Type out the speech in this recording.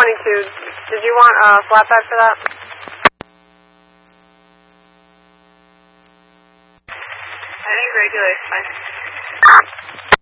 22. Did you want a flatbed for that? I think regular is fine.